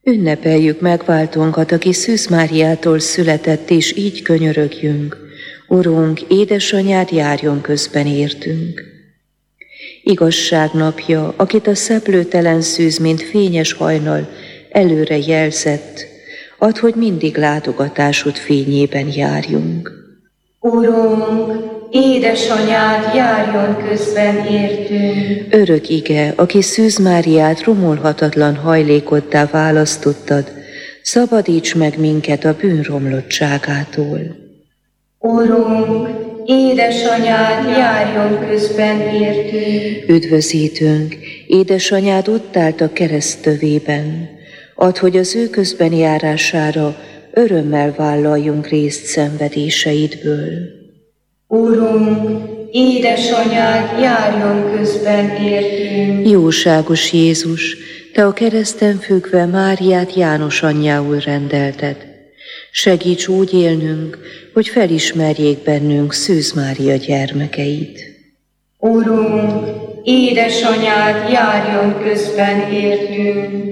Ünnepeljük megváltónkat, aki Szűz Máriától született, és így könyörögjünk. Urunk, édesanyád járjon közben értünk. Igazság napja, akit a szeplőtelen szűz, mint fényes hajnal, előre jelzett, add, hogy mindig látogatásod fényében járjunk. Urunk, édesanyád járjon közben értünk. Örök ige, aki Szűz Máriát romolhatatlan hajlékoddá választottad, szabadíts meg minket a bűnromlottságától. Urunk, édesanyád járjon közben értünk. Üdvözítőnk, édesanyád ott állt a kereszt tövében, add, hogy az ő közben járására örömmel vállaljunk részt szenvedéseidből. Urunk, édesanyád járjon közben értünk. Jóságos Jézus, te a kereszten függve Máriát János anyjául rendelted. Segíts úgy élnünk, hogy felismerjék bennünk Szűz Mária gyermekeit. Urunk, édesanyád járjon közben értünk.